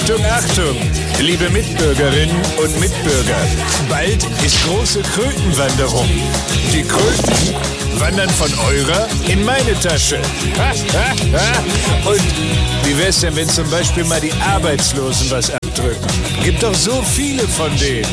Achtung, Achtung, liebe Mitbürgerinnen und Mitbürger. Bald ist große Krötenwanderung. Die Kröten wandern von eurer in meine Tasche. Und wie wär's denn, wenn zum Beispiel mal die Arbeitslosen was abdrücken? Gibt doch so viele von denen.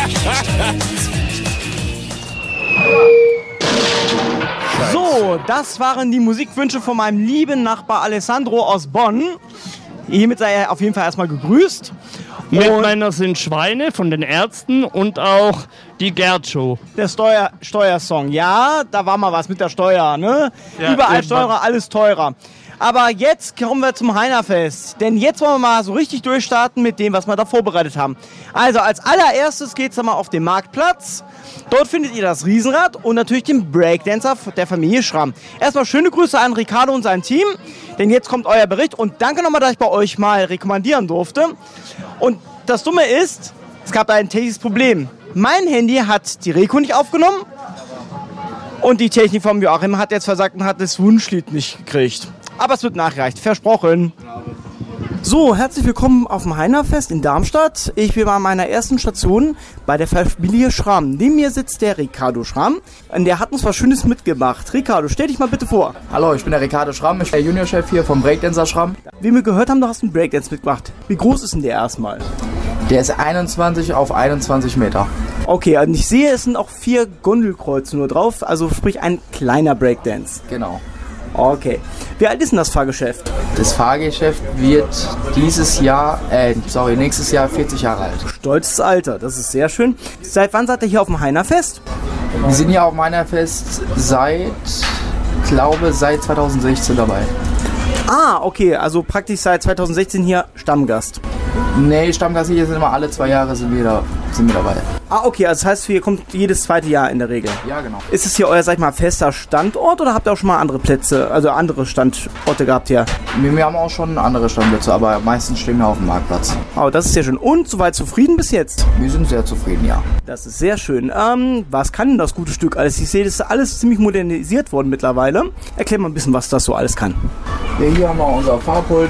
So, das waren die Musikwünsche von meinem lieben Nachbar Alessandro aus Bonn. Hiermit sei er auf jeden Fall erstmal gegrüßt. Mitmänner sind Schweine von den Ärzten und auch die Gerd-Show. Der Steuersong, ja, da war mal was mit der Steuer, ne? Ja, überall teurer, alles teurer. Aber jetzt kommen wir zum Heinerfest, denn jetzt wollen wir mal so richtig durchstarten mit dem, was wir da vorbereitet haben. Also als allererstes geht's dann mal auf den Marktplatz. Dort findet ihr das Riesenrad und natürlich den Breakdancer der Familie Schramm. Erstmal schöne Grüße an Ricardo und sein Team, denn jetzt kommt euer Bericht und danke nochmal, dass ich bei euch mal rekommandieren durfte. Und das Dumme ist, es gab ein technisches Problem. Mein Handy hat die Reko nicht aufgenommen und die Technik von Joachim hat jetzt versagt und hat das Wunschlied nicht gekriegt. Aber es wird nachgereicht, versprochen. So, herzlich willkommen auf dem Heinerfest in Darmstadt. Ich bin bei meiner ersten Station bei der Familie Schramm. Neben mir sitzt der Ricardo Schramm und der hat uns was Schönes mitgebracht. Ricardo, stell dich mal bitte vor. Hallo, ich bin der Ricardo Schramm, ich bin der Juniorchef hier vom Breakdancer Schramm. Wie wir gehört haben, du hast einen Breakdance mitgebracht. Wie groß ist denn der erstmal? Der ist 21 auf 21 Meter. Okay, und ich sehe, es sind auch 4 Gondelkreuze nur drauf, also sprich ein kleiner Breakdance. Genau. Okay. Wie alt ist denn das Fahrgeschäft? Das Fahrgeschäft wird nächstes Jahr 40 Jahre alt. Stolzes Alter, das ist sehr schön. Seit wann seid ihr hier auf dem Heinerfest? Wir sind hier auf dem Heinerfest seit 2016 dabei. Ah, okay, also praktisch seit 2016 hier Stammgast. Nee, Stammgast hier sind immer alle 2 Jahre sind wir dabei. Ah, okay, also das heißt, ihr kommt jedes zweite Jahr in der Regel. Ja, genau. Ist es hier euer, sag ich mal, fester Standort oder habt ihr auch schon mal andere Plätze, also andere Standorte gehabt hier? Wir haben auch schon andere Standplätze, aber meistens stehen wir auf dem Marktplatz. Oh, das ist sehr schön. Und soweit zufrieden bis jetzt? Wir sind sehr zufrieden, ja. Das ist sehr schön. Was kann denn das gute Stück alles? Ich sehe, das ist alles ziemlich modernisiert worden mittlerweile. Erklär mal ein bisschen, was das so alles kann. Ja, hier haben wir unser Fahrpult.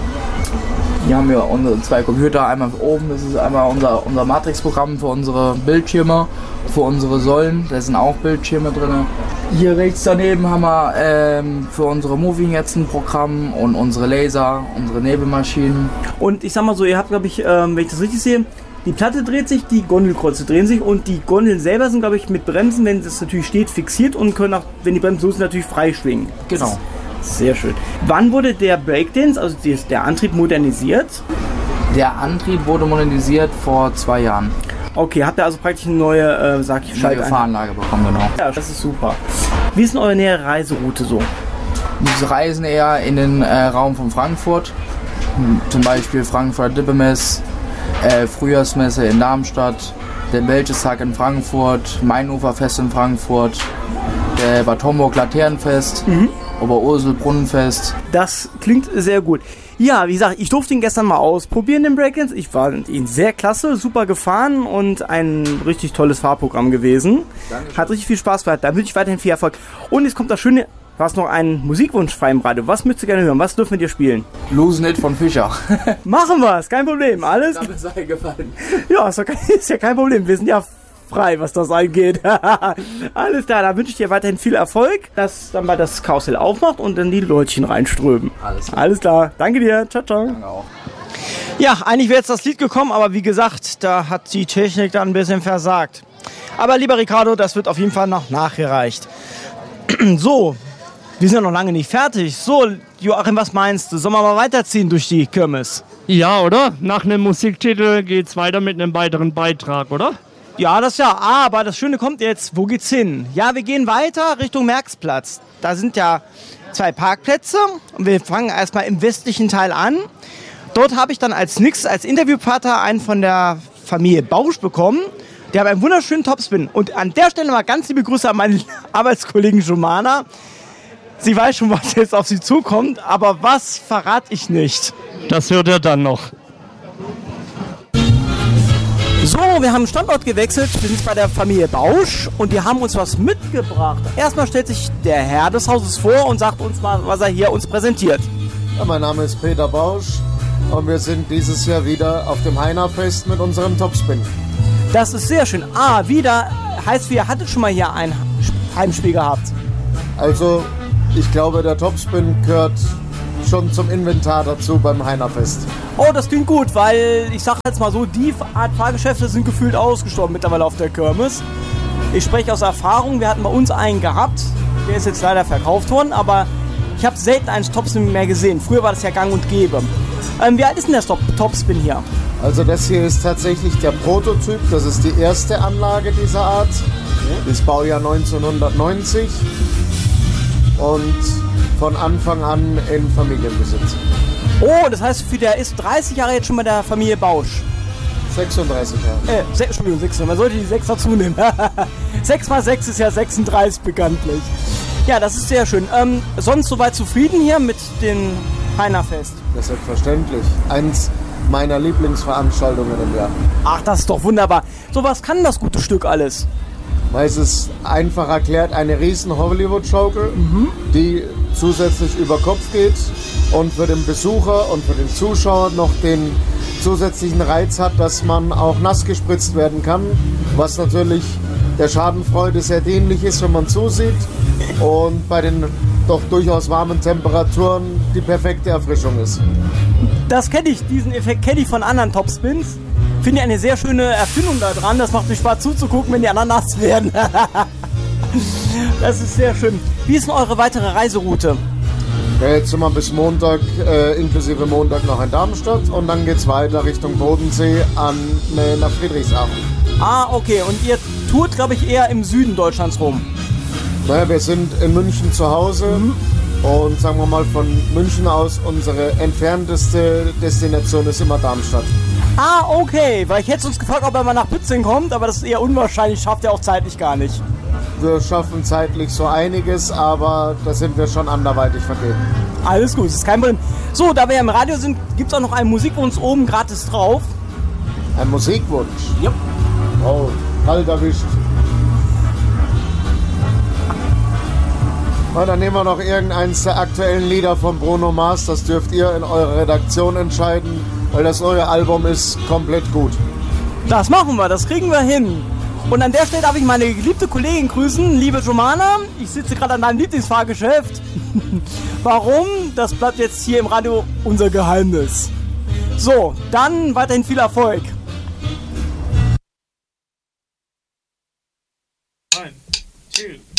Hier haben wir unsere 2 Computer, einmal oben, das ist einmal unser Matrix-Programm für unsere Bildschirme, für unsere Säulen, da sind auch Bildschirme drin. Hier rechts daneben haben wir für unsere Moving jetzt ein Programm und unsere Laser, unsere Nebelmaschinen. Und ich sag mal so, ihr habt, glaube ich, wenn ich das richtig sehe, die Platte dreht sich, die Gondelkreuze drehen sich und die Gondeln selber sind, glaube ich, mit Bremsen, wenn das natürlich steht, fixiert und können auch, wenn die Bremsen so sind, natürlich frei schwingen. Genau. Sehr schön. Wann wurde der Breakdance, also der Antrieb, modernisiert? Der Antrieb wurde modernisiert vor 2 Jahren. Okay, habt ihr also praktisch eine neue, neue Fahranlage bekommen, genau. Ja, das ist super. Wie ist denn eure nähere Reiseroute so? Wir reisen eher in den Raum von Frankfurt. Zum Beispiel Frankfurter Dippemess, Frühjahrsmesse in Darmstadt, der Wäldchestag in Frankfurt, Mainuferfest in Frankfurt, der Bad Homburg Laternenfest. Oberursel Brunnenfest. Das klingt sehr gut. Ja, wie gesagt, ich durfte ihn gestern mal ausprobieren, den Breakdance. Ich fand ihn sehr klasse, super gefahren und ein richtig tolles Fahrprogramm gewesen. Dankeschön. Hat richtig viel Spaß gemacht. Da wünsche ich weiterhin viel Erfolg. Und jetzt kommt das Schöne, du hast noch einen Musikwunsch frei im Radio. Was möchtest du gerne hören? Was dürfen wir dir spielen? Lose It von Fischer. Machen wir es, kein Problem. Alles. Damit sei gefallen. Ja, ist ja kein Problem. Wir sind ja frei, was das angeht. Alles klar, da wünsche ich dir weiterhin viel Erfolg, dass dann mal das Karussell aufmacht und dann die Leutchen reinströmen. Alles klar. Danke dir. Ciao, ciao. Danke auch. Ja, eigentlich wäre jetzt das Lied gekommen, aber wie gesagt, da hat die Technik dann ein bisschen versagt. Aber lieber Ricardo, das wird auf jeden Fall noch nachgereicht. So, wir sind ja noch lange nicht fertig. So, Joachim, was meinst du? Sollen wir mal weiterziehen durch die Kirmes? Ja, oder? Nach einem Musiktitel geht's weiter mit einem weiteren Beitrag, oder? Ja, das ja. Aber das Schöne kommt jetzt. Wo geht's hin? Ja, wir gehen weiter Richtung Mercksplatz. Da sind ja 2 Parkplätze. Und wir fangen erstmal im westlichen Teil an. Dort habe ich dann als Interviewpartner einen von der Familie Bausch bekommen. Die haben einen wunderschönen Topspin. Und an der Stelle mal ganz liebe Grüße an meine Arbeitskollegen Jomana. Sie weiß schon, was jetzt auf sie zukommt. Aber was verrate ich nicht. Das hört ihr dann noch. So, wir haben Standort gewechselt. Wir sind bei der Familie Bausch und die haben uns was mitgebracht. Erstmal stellt sich der Herr des Hauses vor und sagt uns mal, was er hier uns präsentiert. Ja, mein Name ist Peter Bausch. und wir sind dieses Jahr wieder auf dem Heinerfest mit unserem Topspin. Das ist sehr schön. Wieder heißt, ihr hattet schon mal hier ein Heimspiel gehabt. Also, ich glaube, der Topspin gehört schon zum Inventar dazu beim Heinerfest. Oh, das klingt gut, weil ich sag jetzt mal so, die Art Fahrgeschäfte sind gefühlt ausgestorben mittlerweile auf der Kirmes. Ich spreche aus Erfahrung, wir hatten bei uns einen gehabt, der ist jetzt leider verkauft worden, aber ich habe selten einen Topspin mehr gesehen. Früher war das ja gang und gäbe. Wie alt ist denn der Topspin hier? Also das hier ist tatsächlich der Prototyp, das ist die erste Anlage dieser Art. Das Baujahr 1990 und von Anfang an in Familienbesitz. Oh, das heißt, der ist 30 Jahre jetzt schon bei der Familie Bausch. 36 Jahre. Entschuldigung, 6, man sollte die 6 dazu nehmen. 6 mal 6 ist ja 36 bekanntlich. Ja, das ist sehr schön. Sonst soweit zufrieden hier mit dem Heinerfest? Das ist selbstverständlich. Eins meiner Lieblingsveranstaltungen im Jahr. Ach, das ist doch wunderbar. So, was kann das gute Stück alles? Weil es ist einfach erklärt eine riesen Hollywood-Schaukel, die zusätzlich über Kopf geht und für den Besucher und für den Zuschauer noch den zusätzlichen Reiz hat, dass man auch nass gespritzt werden kann, was natürlich der Schadenfreude sehr dienlich ist, wenn man zusieht und bei den doch durchaus warmen Temperaturen die perfekte Erfrischung ist. Das kenne ich, diesen Effekt kenne ich von anderen Topspins. Finde ich eine sehr schöne Erfindung da dran. Das macht mir Spaß zuzugucken, wenn die anderen nass werden. Das ist sehr schön. Wie ist denn eure weitere Reiseroute? Ja, jetzt sind wir bis Montag, inklusive Montag noch in Darmstadt und dann geht es weiter Richtung Bodensee nach Friedrichshafen. Okay. Und ihr tourt, glaube ich, eher im Süden Deutschlands rum. Naja, wir sind in München zu Hause und sagen wir mal von München aus unsere entfernteste Destination ist immer Darmstadt. Okay, weil ich hätte uns gefragt, ob er mal nach Bützing kommt, aber das ist eher unwahrscheinlich, schafft er auch zeitlich gar nicht. Wir schaffen zeitlich so einiges, aber da sind wir schon anderweitig vergeben. Alles gut, ist kein Problem. So, da wir ja im Radio sind, gibt es auch noch einen Musikwunsch oben gratis drauf. Ein Musikwunsch? Ja. Oh, kalt erwischt. Na, dann nehmen wir noch irgendeins der aktuellen Lieder von Bruno Mars. Das dürft ihr in eurer Redaktion entscheiden, weil das neue Album ist komplett gut. Das machen wir, das kriegen wir hin. Und an der Stelle darf ich meine geliebte Kollegin grüßen, liebe Jomana. Ich sitze gerade an deinem Lieblingsfahrgeschäft. Warum? Das bleibt jetzt hier im Radio unser Geheimnis. So, dann weiterhin viel Erfolg.